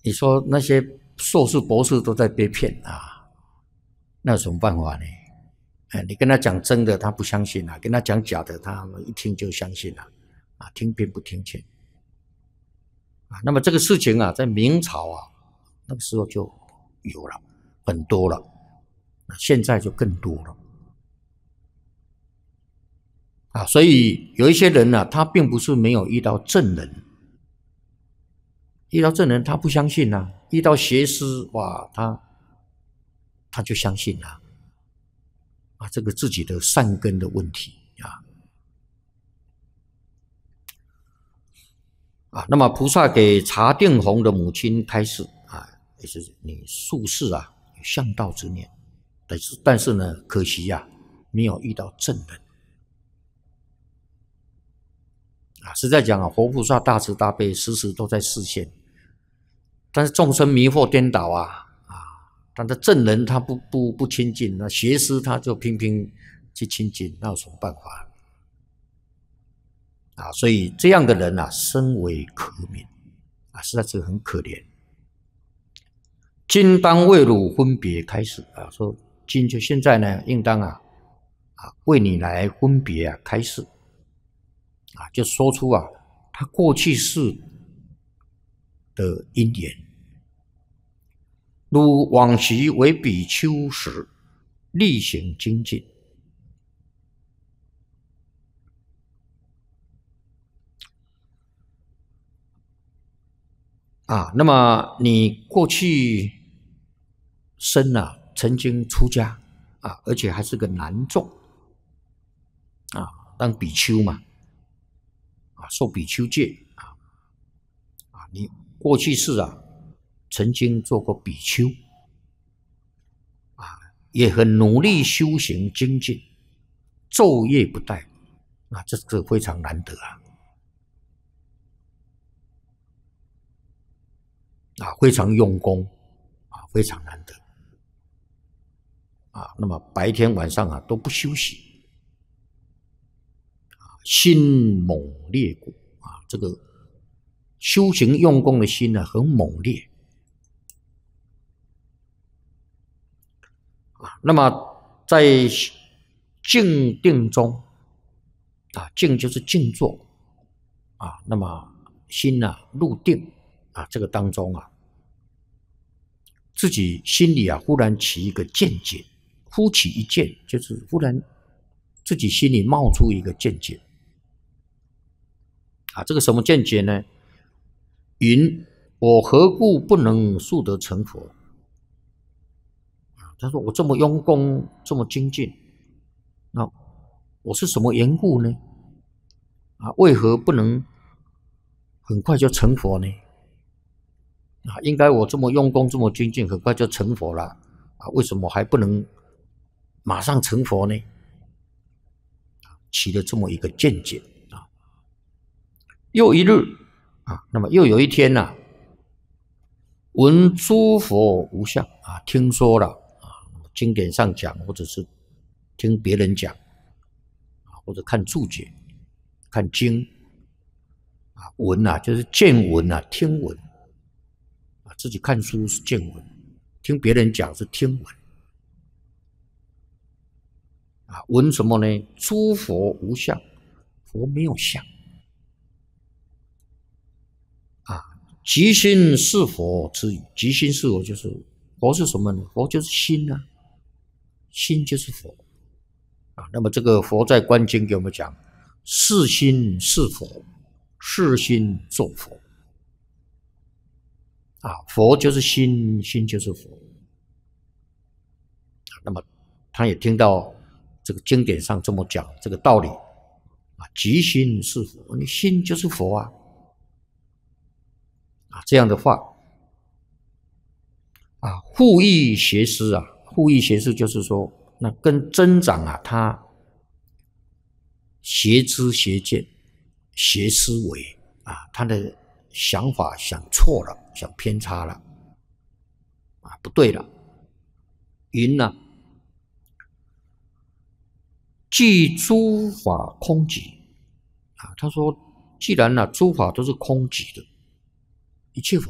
你说那些硕士博士都在被骗啊，那有什么办法呢？你跟他讲真的，他不相信啊；跟他讲假的，他一听就相信了啊，听骗不听劝啊。那么这个事情啊，在明朝啊，那个时候就有了很多了，现在就更多了啊。所以有一些人呢，他并不是没有遇到正人，遇到正人他不相信啊，遇到邪师哇，他就相信了啊，这个自己的善根的问题啊。那么菩萨给茶定弘的母亲开示啊，也是你术士啊，有向道之念，但是呢，可惜呀，没有遇到正人啊。实在讲啊，佛菩萨大慈大悲，时时都在示现，但是众生迷惑颠倒啊，但是正人他不亲近，那邪师他就偏偏去亲近，那有什么办法啊？所以这样的人啊，深为可悯啊，实在是很可怜。今当为汝分别开始啊，说今就现在呢，应当为你来分别开示啊，就说出他过去世的因缘。如往昔为比丘时，力行精进啊。那么你过去生曾经出家啊，而且还是个男众啊，当比丘嘛啊，受比丘戒你过去世曾经做过比丘也很努力修行精进，昼夜不怠这个非常难得非常用功非常难得那么白天晚上都不休息心猛烈故这个修行用功的心很猛烈那么在静定中静就是静坐那么心入定这个当中自己心里忽然起一个见解，忽起一见，就是忽然自己心里冒出一个见解这个什么见解呢？云我何故不能速得成佛？他说我这么用功，这么精进，那我是什么缘故呢？为何不能很快就成佛呢？应该我这么用功，这么精进，很快就成佛了为什么还不能马上成佛呢？起了这么一个见解又一日那么又有一天闻诸佛无相听说了经典上讲，或者是听别人讲或者看注解、看经闻就是见闻听闻自己看书是见闻，听别人讲是听闻闻什么呢？诸佛无相，佛没有相即心是佛之语。即心是佛就是佛是什么呢？佛就是心心就是佛那么这个佛在观经给我们讲，是心是佛，是心作佛佛就是心，心就是佛那么他也听到这个经典上这么讲这个道理即心是佛，你心就是佛这样的话护益邪师护益邪师就是说，那跟增长他邪知邪见、邪思维他的想法想错了，想偏差了不对了。云即诸法空寂他说，既然诸法都是空寂的，一切法